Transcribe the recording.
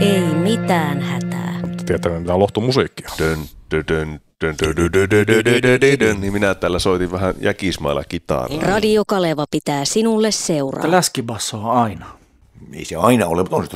Ei mitään hätää. Tietää, mitä on lohtomusiikkia. Niin minä täällä soitin vähän jäkismailla kitaraa. Radio Kaleva pitää sinulle seuraa. Läskibasso on aina. Ei se aina ole, mutta on se